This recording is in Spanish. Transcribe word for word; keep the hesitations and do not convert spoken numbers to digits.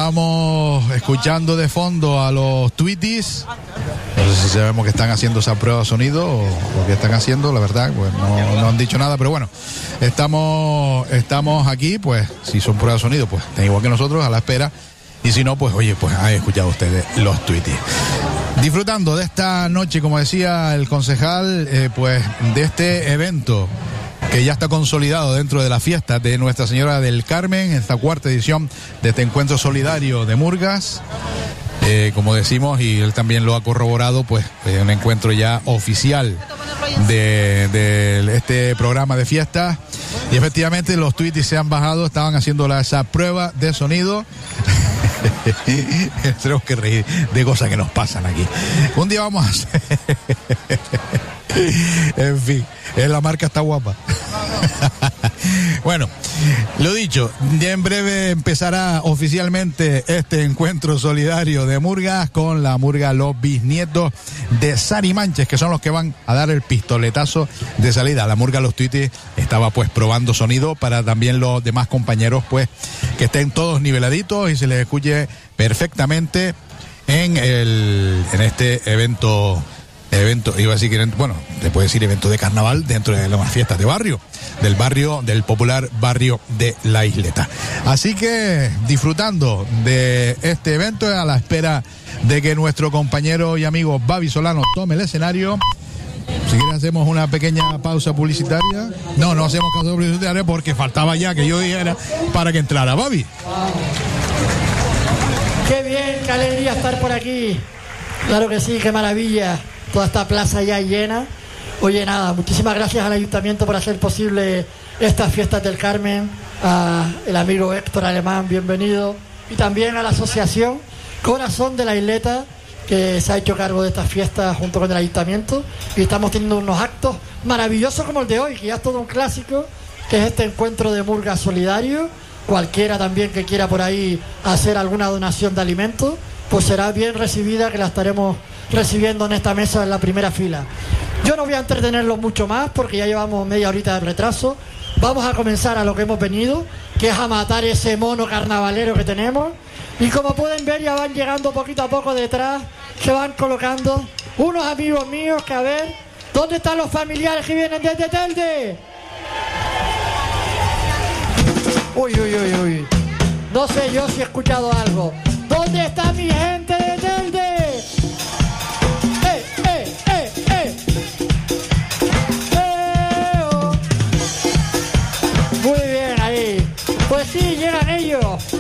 estábamos escuchando de fondo a los Tweeties. No sé si sabemos que están haciendo esa prueba de sonido o, o qué están haciendo, la verdad, pues no, no han dicho nada, pero bueno, estamos, estamos aquí, pues si son pruebas de sonido, pues están igual que nosotros, a la espera, y si no, pues oye, pues han escuchado ustedes los Tweeties. Disfrutando de esta noche, como decía el concejal, eh, pues de este evento que ya está consolidado dentro de la fiesta de Nuestra Señora del Carmen, esta cuarta edición de este encuentro solidario de Murgas. Eh, como decimos, y él también lo ha corroborado, pues eh, un encuentro ya oficial de, de este programa de fiesta. Y efectivamente los tweets se han bajado, estaban haciendo la, esa prueba de sonido. Tenemos que reír de cosas que nos pasan aquí. Un día vamos a hacer. En fin, la marca está guapa. Bueno, lo dicho, ya en breve empezará oficialmente este encuentro solidario de Murgas con la Murga Los Bisnietos de Sari Manches, que son los que van a dar el pistoletazo de salida. La Murga Los Tuitis estaba pues probando sonido para también los demás compañeros, pues que estén todos niveladitos y se les escuche perfectamente en el en este evento. Evento, iba a decir que, bueno, se puede decir evento de carnaval dentro de las fiestas de barrio, del barrio, del popular barrio de La Isleta. Así que disfrutando de este evento, a la espera de que nuestro compañero y amigo Babi Solano tome el escenario. Si quieren hacemos una pequeña pausa publicitaria. No, no hacemos pausa publicitaria porque faltaba ya que yo dijera para que entrara Babi. Qué bien, qué alegría estar por aquí. Claro que sí, qué maravilla. Toda esta plaza ya llena. Oye, nada, muchísimas gracias al Ayuntamiento por hacer posible estas fiestas del Carmen, al amigo Héctor Alemán, bienvenido, y también a la asociación Corazón de la Isleta, que se ha hecho cargo de estas fiestas junto con el Ayuntamiento, y estamos teniendo unos actos maravillosos como el de hoy, que ya es todo un clásico, que es este encuentro de Murga solidario. Cualquiera también que quiera por ahí hacer alguna donación de alimentos, pues será bien recibida, que la estaremos recibiendo en esta mesa en la primera fila. Yo no voy a entretenerlos mucho más porque ya llevamos media horita de retraso. Vamos a comenzar a lo que hemos venido, que es a matar ese mono carnavalero que tenemos. Y como pueden ver, ya van llegando poquito a poco detrás, se van colocando unos amigos míos que, a ver, ¿dónde están los familiares que vienen desde Telde? Uy, uy, uy, uy. No sé yo si he escuchado algo. ¿Dónde está mi gente de Telde? ¡Eh, eh, eh, eh! ¡Eh, oh! Muy bien, ahí. Pues sí, llegan ellos.